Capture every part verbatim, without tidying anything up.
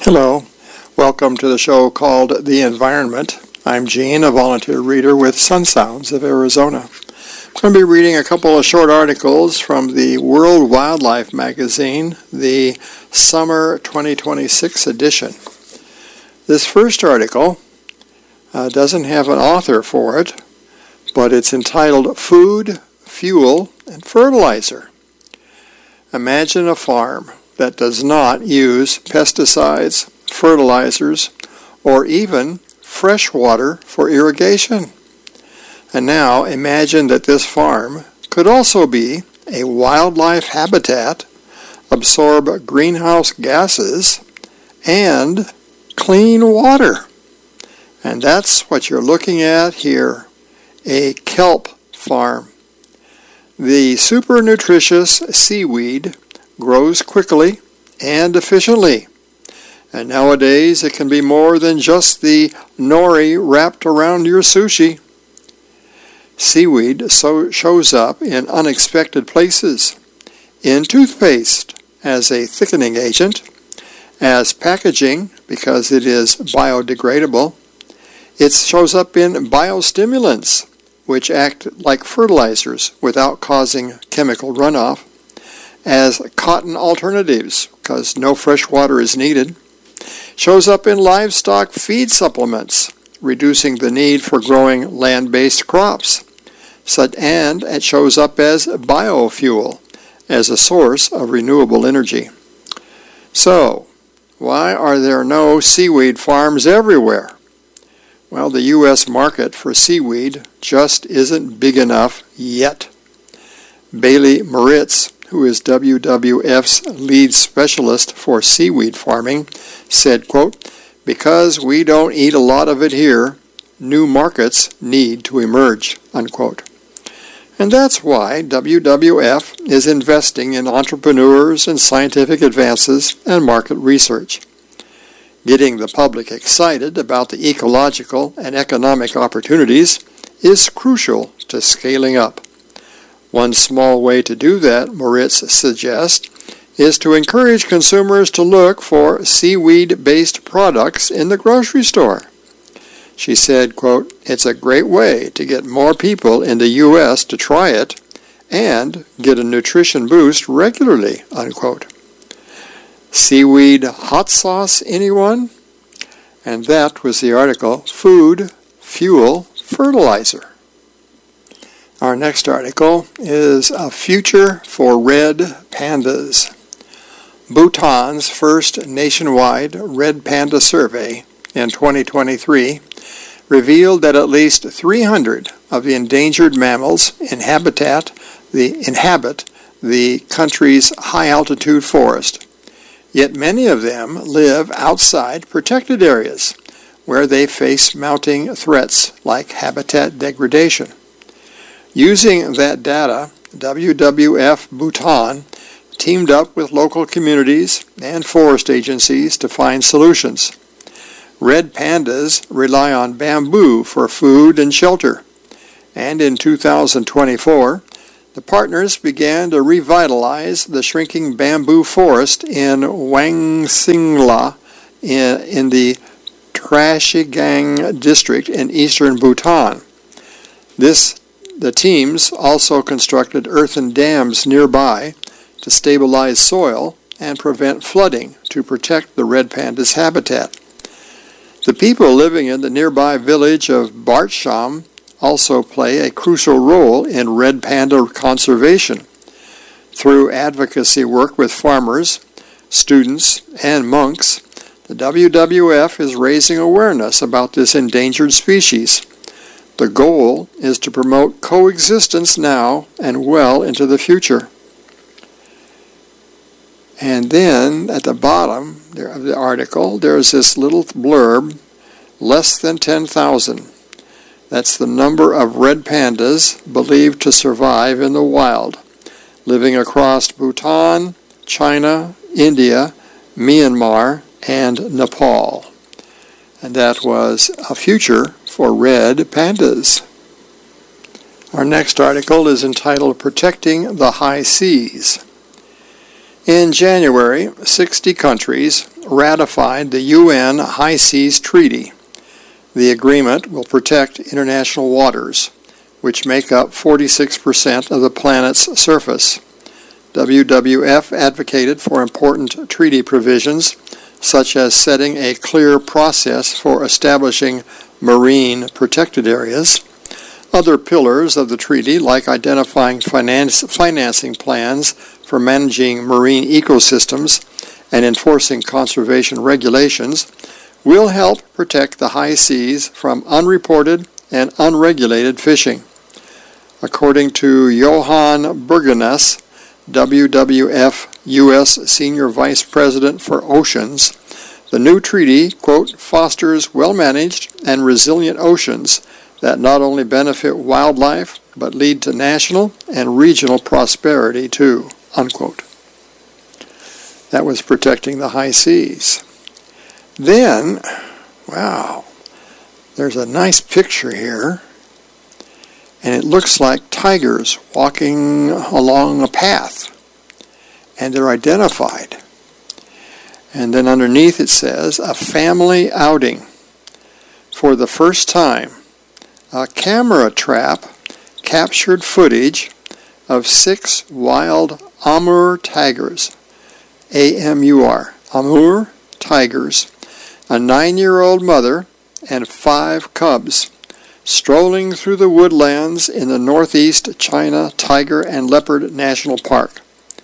Hello, welcome to the show called The Environment. I'm Gene, a volunteer reader with Sun Sounds of Arizona. I'm going to be reading a couple of short articles from the World Wildlife magazine, the Summer twenty twenty-six edition. This first article uh, doesn't have an author for it, but it's entitled Food, Fuel, and Fertilizer. Imagine a farm that does not use pesticides, fertilizers, or even fresh water for irrigation. And now imagine that this farm could also be a wildlife habitat, absorb greenhouse gases, and clean water. And that's what you're looking at here, a kelp farm. The super nutritious seaweed grows quickly and efficiently. And nowadays it can be more than just the nori wrapped around your sushi. Seaweed so shows up in unexpected places, in toothpaste as a thickening agent, as packaging because it is biodegradable. It shows up in biostimulants, which act like fertilizers without causing chemical runoff, as cotton alternatives because no fresh water is needed. Shows up in livestock feed supplements, reducing the need for growing land-based crops. And it shows up as biofuel, as a source of renewable energy. So, why are there no seaweed farms everywhere? Well, the U S market for seaweed just isn't big enough yet. Bailey Moritz, who is W W F's lead specialist for seaweed farming, said, quote, "Because we don't eat a lot of it here, new markets need to emerge," unquote. And that's why W W F is investing in entrepreneurs and scientific advances and market research. Getting the public excited about the ecological and economic opportunities is crucial to scaling up. One small way to do that, Moritz suggests, is to encourage consumers to look for seaweed-based products in the grocery store. She said, quote, "It's a great way to get more people in the U S to try it and get a nutrition boost regularly," unquote. Seaweed hot sauce, anyone? And that was the article, Food, Fuel, Fertilizer. Our next article is A Future for Red Pandas. Bhutan's first nationwide red panda survey in twenty twenty-three revealed that at least three hundred of the endangered mammals in habitat, the, inhabit the country's high-altitude forest. Yet many of them live outside protected areas where they face mounting threats like habitat degradation. Using that data, W W F Bhutan teamed up with local communities and forest agencies to find solutions. Red pandas rely on bamboo for food and shelter, and in two thousand twenty-four, the partners began to revitalize the shrinking bamboo forest in Wangsingla in, in the Trashigang district in eastern Bhutan. This The teams also constructed earthen dams nearby to stabilize soil and prevent flooding to protect the red panda's habitat. The people living in the nearby village of Bartsham also play a crucial role in red panda conservation. Through advocacy work with farmers, students, and monks, the W W F is raising awareness about this endangered species. The goal is to promote coexistence now and well into the future. And then at the bottom of the article, there's this little blurb, less than ten thousand. That's the number of red pandas believed to survive in the wild, living across Bhutan, China, India, Myanmar, and Nepal. And that was A Future for Red Pandas. Our next article is entitled Protecting the High Seas. In January, sixty countries ratified the U N High Seas Treaty. The agreement will protect international waters, which make up forty-six percent of the planet's surface. W W F advocated for important treaty provisions, such as setting a clear process for establishing marine protected areas. Other pillars of the treaty, like identifying finance, financing plans for managing marine ecosystems and enforcing conservation regulations, will help protect the high seas from unreported and unregulated fishing. According to Johan Bergenes, W W F U S Senior Vice President for Oceans, the new treaty, quote, fosters well-managed and resilient oceans that not only benefit wildlife, but lead to national and regional prosperity too, unquote. That was protecting the high seas. Then, wow, there's a nice picture here, and it looks like tigers walking along a path, and they're identified. And then underneath it says, a family outing. For the first time, a camera trap captured footage of six wild Amur tigers, A M U R, Amur tigers, a nine-year-old mother and five cubs, strolling through the woodlands in the Northeast China Tiger and Leopard National Park.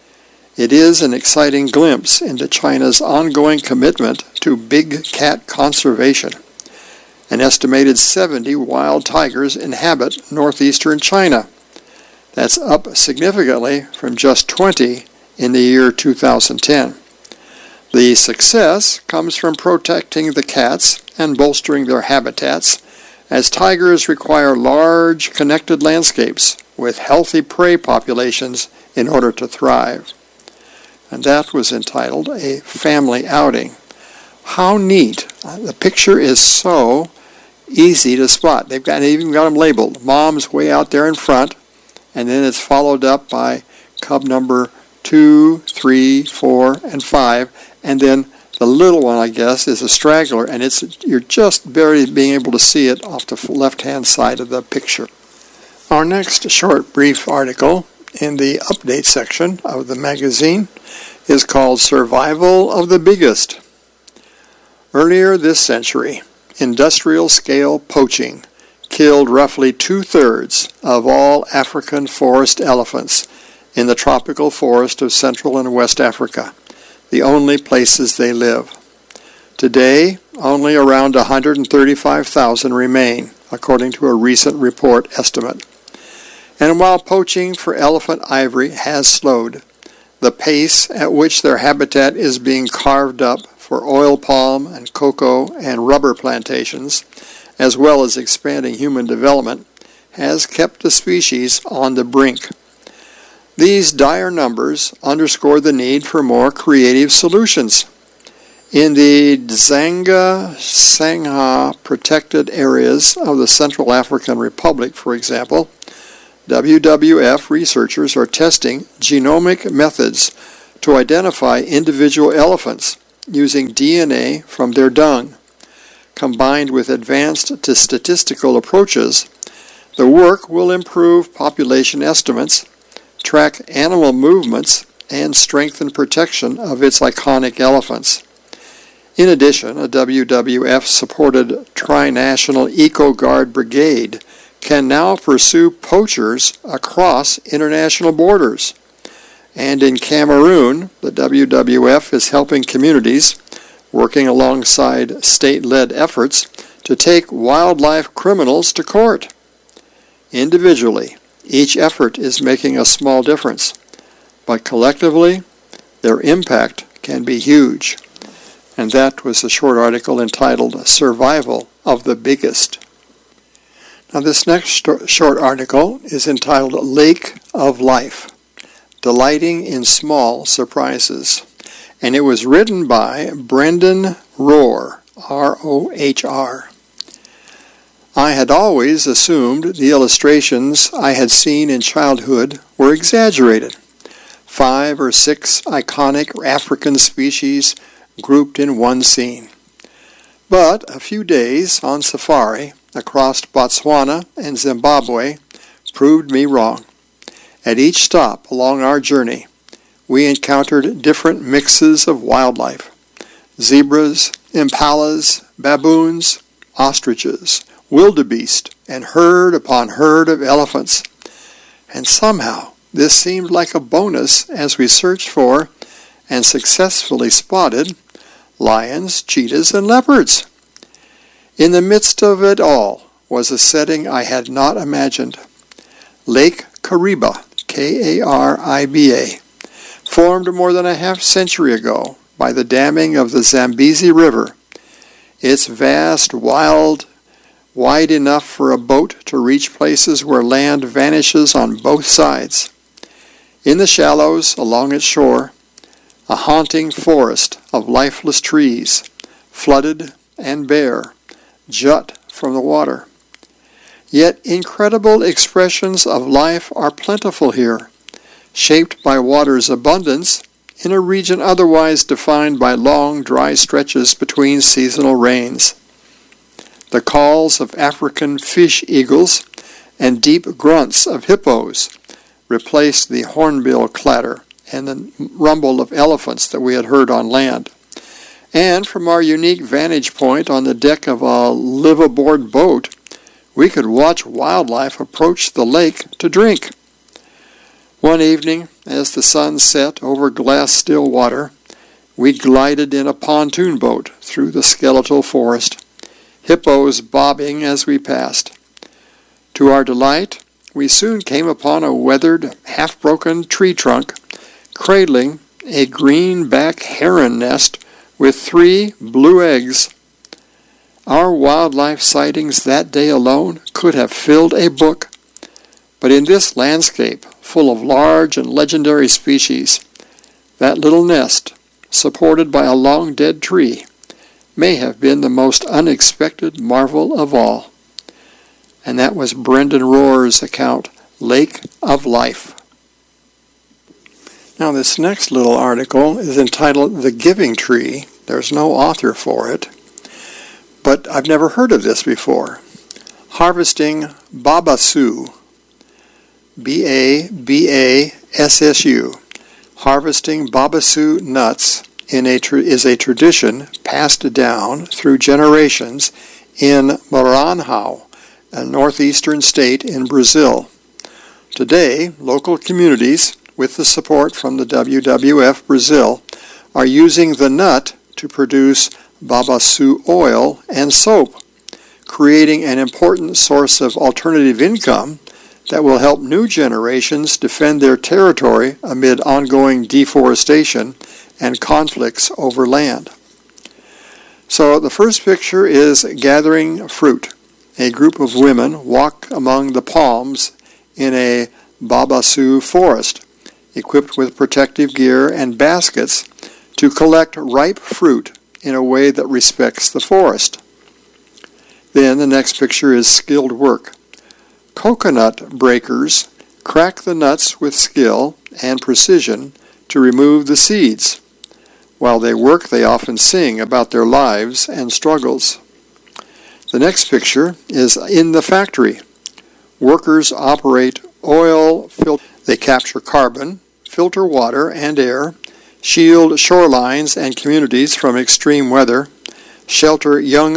It is an exciting glimpse into China's ongoing commitment to big cat conservation. An estimated seventy wild tigers inhabit northeastern China. That's up significantly from just twenty in the year two thousand ten. The success comes from protecting the cats and bolstering their habitats, as tigers require large connected landscapes with healthy prey populations in order to thrive. And that was entitled A Family Outing. How neat. The picture is so easy to spot. They've got, even got them labeled. Mom's way out there in front, and then it's followed up by cub number two, three, four, and five, and then the little one, I guess, is a straggler, and it's you're just barely being able to see it off the left-hand side of the picture. Our next short, brief article in the update section of the magazine is called Survival of the Biggest. Earlier this century, industrial-scale poaching killed roughly two-thirds of all African forest elephants in the tropical forest of Central and West Africa, the only places they live. Today, only around one hundred thirty-five thousand remain, according to a recent report estimate. And while poaching for elephant ivory has slowed, the pace at which their habitat is being carved up for oil palm and cocoa and rubber plantations, as well as expanding human development, has kept the species on the brink. These dire numbers underscore the need for more creative solutions. In the Dzanga Sangha protected areas of the Central African Republic, for example, W W F researchers are testing genomic methods to identify individual elephants using D N A from their dung. Combined with advanced statistical approaches, the work will improve population estimates, track animal movements, and strengthen protection of its iconic elephants. In addition, a W W F-supported Tri-National Eco-Guard Brigade can now pursue poachers across international borders. And in Cameroon, the W W F is helping communities, working alongside state-led efforts, to take wildlife criminals to court. Individually, each effort is making a small difference, but collectively, their impact can be huge. And that was a short article entitled Survival of the Biggest. Now this next short article is entitled Lake of Life, Delighting in Small Surprises, and it was written by Brendan Rohr, R O H R. I had always assumed the illustrations I had seen in childhood were exaggerated. Five or six iconic African species grouped in one scene. But a few days on safari across Botswana and Zimbabwe proved me wrong. At each stop along our journey, we encountered different mixes of wildlife: zebras, impalas, baboons, ostriches, wildebeest, and herd upon herd of elephants. And somehow this seemed like a bonus as we searched for and successfully spotted lions, cheetahs, and leopards. In the midst of it all was a setting I had not imagined. Lake Kariba, K A R I B A, formed more than a half century ago by the damming of the Zambezi River. Its vast, wild, wide enough for a boat to reach places where land vanishes on both sides. In the shallows along its shore, a haunting forest of lifeless trees, flooded and bare, jut from the water. Yet incredible expressions of life are plentiful here, shaped by water's abundance in a region otherwise defined by long, dry stretches between seasonal rains. The calls of African fish eagles and deep grunts of hippos replaced the hornbill clatter and the rumble of elephants that we had heard on land. And from our unique vantage point on the deck of a live-aboard boat, we could watch wildlife approach the lake to drink. One evening, as the sun set over glass-still water, we glided in a pontoon boat through the skeletal forest, hippos bobbing as we passed. To our delight, we soon came upon a weathered, half-broken tree trunk cradling a greenback heron nest with three blue eggs. Our wildlife sightings that day alone could have filled a book, but in this landscape full of large and legendary species, that little nest, supported by a long-dead tree, may have been the most unexpected marvel of all. And that was Brendan Rohr's account, Lake of Life. Now this next little article is entitled The Giving Tree. There's no author for it, but I've never heard of this before. Harvesting Babassu, B A B A S S U. Harvesting Babassu nuts in a tra- is a tradition passed down through generations in Maranhão, a northeastern state in Brazil. Today, local communities, with the support from the W W F Brazil, are using the nut to produce babassu oil and soap, creating an important source of alternative income that will help new generations defend their territory amid ongoing deforestation and conflicts over land. So the first picture is gathering fruit. A group of women walk among the palms in a babassu forest, equipped with protective gear and baskets to collect ripe fruit in a way that respects the forest. Then the next picture is skilled work. Coconut breakers crack the nuts with skill and precision to remove the seeds. While they work, they often sing about their lives and struggles. The next picture is in the factory. Workers operate oil filters. They capture carbon, filter water and air, shield shorelines and communities from extreme weather, shelter young